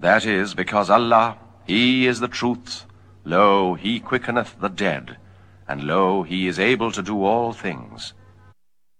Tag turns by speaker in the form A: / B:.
A: That is because Allah, He is the truth. Lo, He quickeneth the dead, and lo, He is able to do all things.